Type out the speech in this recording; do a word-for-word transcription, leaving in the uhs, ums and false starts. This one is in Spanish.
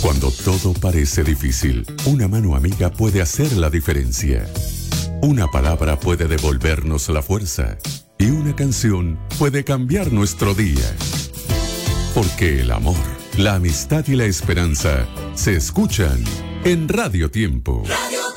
Cuando todo parece difícil, una mano amiga puede hacer la diferencia. Una palabra puede devolvernos la fuerza y una canción puede cambiar nuestro día. Porque el amor, la amistad y la esperanza se escuchan en Radio Tiempo.